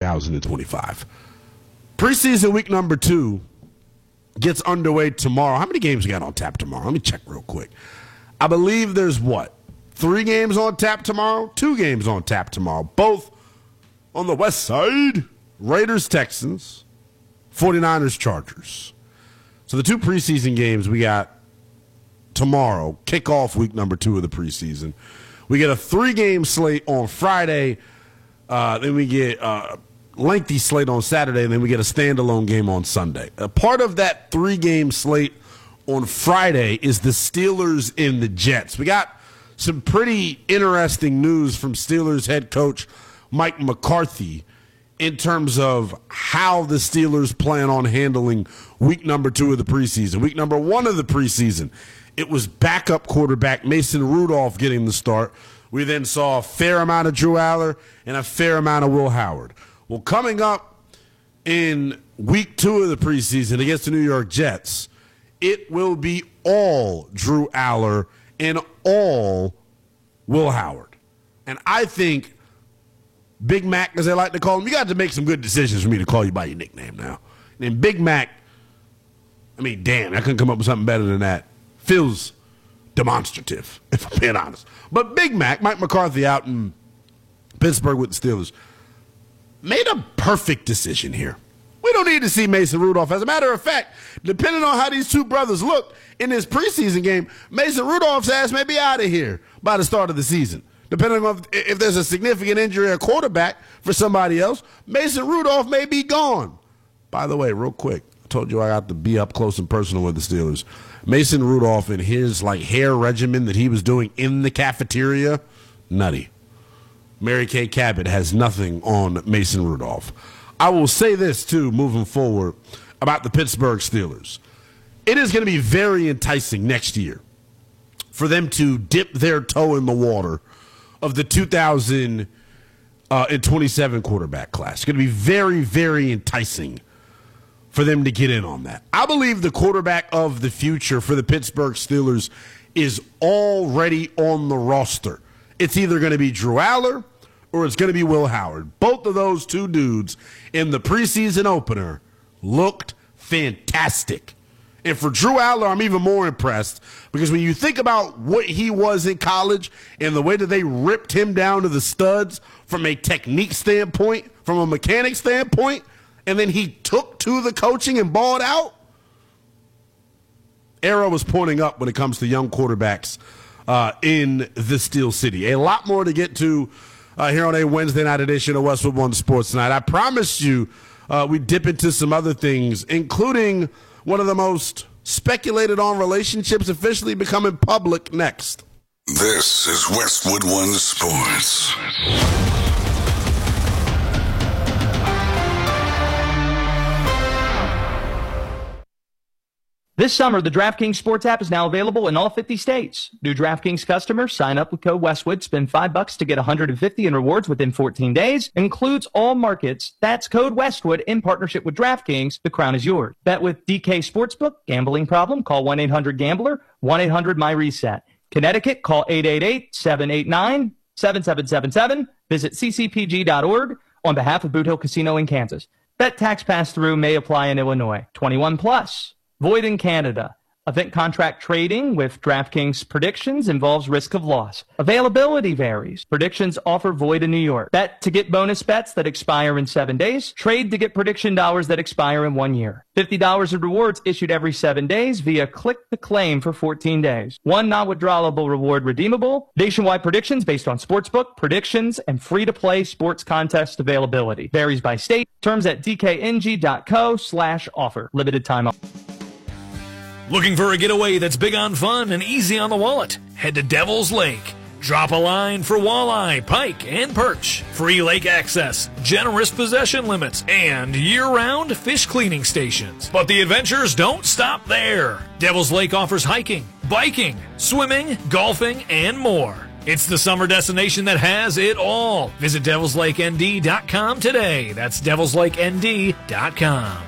2025. Preseason week number 2 gets underway tomorrow. How many games we got on tap tomorrow? Let me check real quick. I believe there's 3 games on tap tomorrow? 2 games on tap tomorrow. Both on the west side. Raiders, Texans, 49ers, Chargers. So the 2 preseason games we got tomorrow, kick off week number 2 of the preseason. We get a 3-game slate on Friday. Then we get a lengthy slate on Saturday, and then we get a standalone game on Sunday. A part of that 3-game slate on Friday is the Steelers and the Jets. We got some pretty interesting news from Steelers head coach Mike McCarthy in terms of how the Steelers plan on handling week number 2 of the preseason. Week number 1 of the preseason, it was backup quarterback Mason Rudolph getting the start. We then saw a fair amount of Drew Aller and a fair amount of Will Howard. Well, coming up in week 2 of the preseason against the New York Jets, it will be all Drew Aller and all Will Howard. And I think Big Mac, as they like to call him, you got to make some good decisions for me to call you by your nickname now. And Big Mac, I mean, damn, I couldn't come up with something better than that. Feels demonstrative, if I'm being honest. But Big Mac, Mike McCarthy out in Pittsburgh with the Steelers, made a perfect decision here. We don't need to see Mason Rudolph. As a matter of fact, depending on how these 2 brothers look in this preseason game, Mason Rudolph's ass may be out of here by the start of the season. Depending on if there's a significant injury at quarterback for somebody else, Mason Rudolph may be gone. By the way, real quick, I told you I got to be up close and personal with the Steelers. Mason Rudolph and his hair regimen that he was doing in the cafeteria, nutty. Mary Kay Cabot has nothing on Mason Rudolph. I will say this, too, moving forward about the Pittsburgh Steelers. It is going to be very enticing next year for them to dip their toe in the water of the 2027 quarterback class. It's going to be very, very enticing for them to get in on that. I believe the quarterback of the future for the Pittsburgh Steelers is already on the roster. It's either going to be Drew Aller or it's going to be Will Howard. Both of those 2 dudes in the preseason opener looked fantastic. And for Drew Aller, I'm even more impressed because when you think about what he was in college and the way that they ripped him down to the studs from a technique standpoint, from a mechanic standpoint, and then he took to the coaching and balled out, arrow was pointing up when it comes to young quarterbacks in the Steel City. A lot more to get to here on a Wednesday night edition of Westwood One Sports Night. I promised you we dip into some other things, including one of the most speculated on relationships officially becoming public next. This is Westwood One Sports. This summer, the DraftKings Sports app is now available in all 50 states. New DraftKings customers sign up with code Westwood, spend $5 to get $150 in rewards within 14 days. Includes all markets. That's code Westwood in partnership with DraftKings. The crown is yours. Bet with DK Sportsbook. Gambling problem? Call 1-800-GAMBLER. 1-800-MY-RESET. Connecticut, call 888-789-7777. Visit ccpg.org on behalf of Boot Hill Casino in Kansas. Bet tax pass-through may apply in Illinois. 21 plus. Void in Canada. Event contract trading with DraftKings predictions involves risk of loss. Availability varies. Predictions offer void in New York. Bet to get bonus bets that expire in 7 days. Trade to get prediction dollars that expire in 1 year. $50 of rewards issued every 7 days via click the claim for 14 days. One non-withdrawable reward redeemable. Nationwide predictions based on sportsbook, predictions, and free-to-play sports contest availability. Varies by state. Terms at dkng.co/offer. Limited time. Looking for a getaway that's big on fun and easy on the wallet? Head to Devil's Lake. Drop a line for walleye, pike, and perch. Free lake access, generous possession limits, and year-round fish cleaning stations. But the adventures don't stop there. Devil's Lake offers hiking, biking, swimming, golfing, and more. It's the summer destination that has it all. Visit devilslakend.com today. That's devilslakend.com.